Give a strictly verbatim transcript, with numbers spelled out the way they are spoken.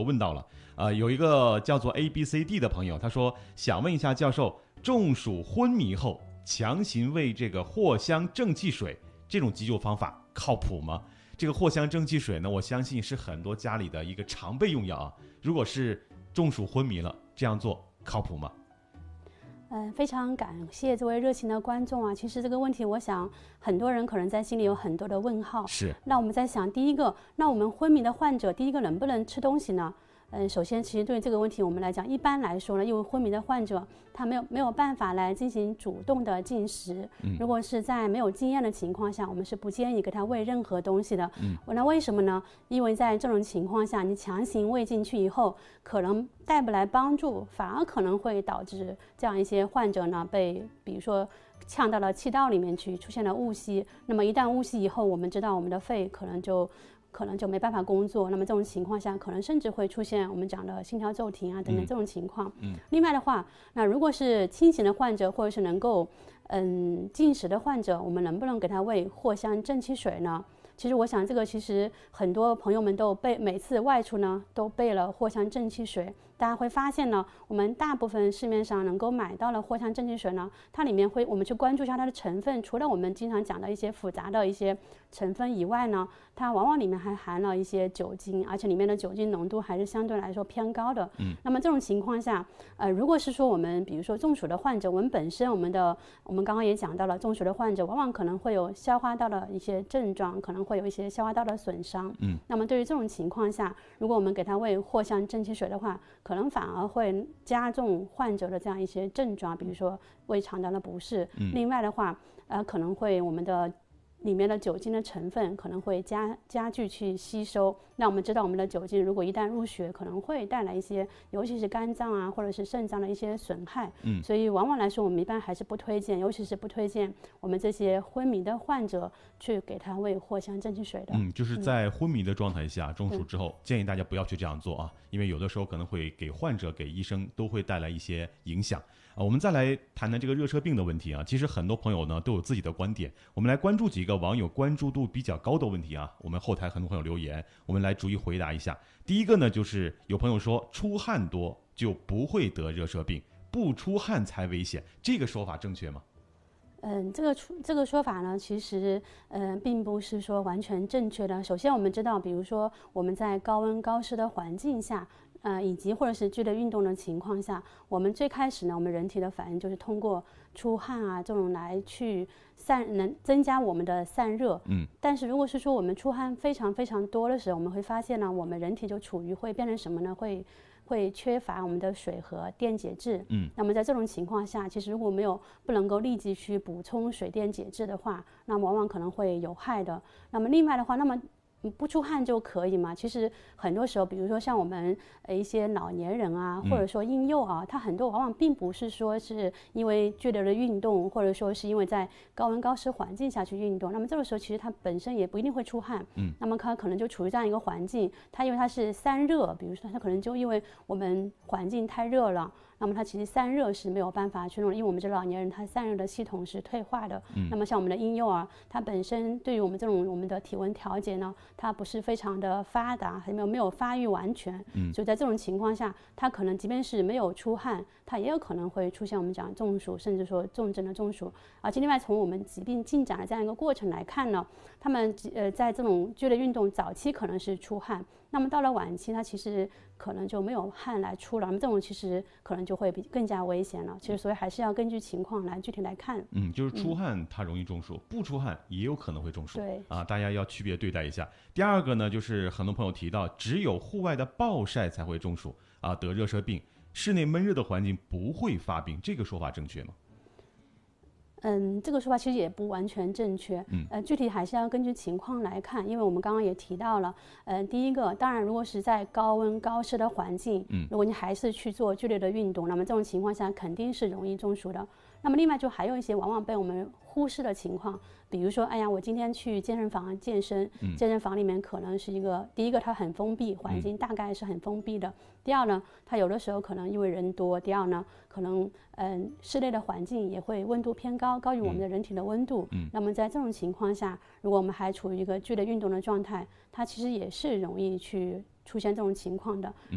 问到了，呃，有一个叫做 A B C D 的朋友，他说想问一下教授，中暑昏迷后强行喂这个藿香正气水，这种急救方法靠谱吗？这个藿香正气水呢，我相信是很多家里的一个常备用药啊。如果是中暑昏迷了，这样做靠谱吗？ 嗯，非常感谢这位热情的观众啊！其实这个问题，我想很多人可能在心里有很多的问号。 是。 那我们在想，第一个，那我们昏迷的患者，第一个能不能吃东西呢？嗯，首先，其实对这个问题我们来讲，一般来说呢，因为昏迷的患者他没有没有办法来进行主动的进食。 嗯， 如果是在没有经验的情况下，我们是不建议给他喂任何东西的。 嗯， 那为什么呢？因为在这种情况下，你强行喂进去以后，可能带不来帮助，反而可能会导致这样一些患者呢被，比如说呛到了气道里面去，出现了误吸。那么一旦误吸以后，我们知道我们的肺可能就。可能就没办法工作，那么这种情况下，可能甚至会出现我们讲的心跳骤停啊等等这种情况。 嗯。 另外的话，那如果是清醒的患者，或者是能够嗯进食的患者，我们能不能给他喂藿香正气水呢？其实我想这个其实很多朋友们都备每次外出呢都备了藿香正气水。大家会发现呢，我们大部分市面上能够买到的藿香正气水呢，它里面会我们去关注一下它的成分，除了我们经常讲的一些复杂的一些成分以外呢，它往往里面还含了一些酒精，而且里面的酒精浓度还是相对来说偏高的。 嗯， 那么这种情况下，呃，如果是说我们比如说中暑的患者，我们本身我们的我们刚刚也讲到了，中暑的患者往往可能会有消化道的一些症状，可能会有一些消化道的损伤。 嗯， 那么对于这种情况下，如果我们给他喂藿香正气水的话，可能反而会加重患者的这样一些症状，比如说胃肠道的不适。 嗯， 另外的话，呃，可能会我们的里面的酒精的成分可能会加加剧去吸收。那我们知道，我们的酒精如果一旦入血，可能会带来一些，尤其是肝脏啊或者是肾脏的一些损害。 嗯， 所以往往来说，我们一般还是不推荐，尤其是不推荐我们这些昏迷的患者去给他喂藿香正气水的。 嗯，就是在昏迷的状态下，中暑之后，建议大家不要去这样做啊，因为有的时候可能会给患者、给医生都会带来一些影响。啊，我们再来谈谈这个热射病的问题啊。其实很多朋友呢都有自己的观点，我们来关注几个网友关注度比较高的问题啊。我们后台很多朋友留言，我们来逐一回答一下。第一个呢，就是有朋友说出汗多就不会得热射病，不出汗才危险，这个说法正确吗？ 嗯，这个出这个说法呢，其实嗯、呃，并不是说完全正确的。首先，我们知道，比如说我们在高温高湿的环境下，呃，以及或者是剧烈运动的情况下，我们最开始呢，我们人体的反应就是通过出汗啊这种来去散，能增加我们的散热。 嗯。 但是如果是说我们出汗非常非常多的时候，我们会发现呢，我们人体就处于会变成什么呢？会会缺乏我们的水和电解质。 嗯， 那么在这种情况下，其实如果没有不能够立即去补充水电解质的话，那往往可能会有害的。那么另外的话，那么不出汗就可以吗？其实很多时候，比如说像我们呃一些老年人啊，或者说婴幼儿，他很多往往并不是说是因为剧烈的运动，或者说是因为在高温高湿环境下去运动，那么这个时候其实他本身也不一定会出汗。 嗯， 那么他可能就处于这样一个环境，他因为他是散热，比如说他可能就因为我们环境太热了。那么它其实散热是没有办法去弄，因为我们这老年人他散热的系统是退化的。 嗯， 那么像我们的婴幼儿，它本身对于我们这种我们的体温调节呢，它不是非常的发达，还没有没有发育完全。 嗯， 所以在这种情况下，它可能即便是没有出汗，它也有可能会出现我们讲中暑，甚至说重症的中暑。而且另外从我们疾病进展的这样一个过程来看呢，他们呃在这种剧烈运动早期可能是出汗，那么到了晚期，它其实可能就没有汗来出了，那么这种其实可能就会比更加危险了。其实所以还是要根据情况来具体来看。 嗯，就是出汗它容易中暑，嗯、不出汗也有可能会中暑。 对啊，大家要区别对待一下。第二个呢，就是很多朋友提到，只有户外的暴晒才会中暑啊，得热射病，室内闷热的环境不会发病，这个说法正确吗？ 嗯，这个说法其实也不完全正确。 嗯， 呃，具体还是要根据情况来看，因为我们刚刚也提到了，呃，第一个，当然如果是在高温高湿的环境， 嗯， 如果你还是去做剧烈的运动，那么这种情况下肯定是容易中暑的。那么另外就还有一些往往被我们忽视的情况，比如说，哎呀，我今天去健身房健身， 嗯、 健身房里面可能是一个，第一个它很封闭，环境大概是很封闭的。嗯、第二呢，它有的时候可能因为人多，第二呢，可能嗯室内的环境也会温度偏高，高于我们的人体的温度。 嗯， 那么在这种情况下，如果我们还处于一个剧烈运动的状态，它其实也是容易去出现这种情况的。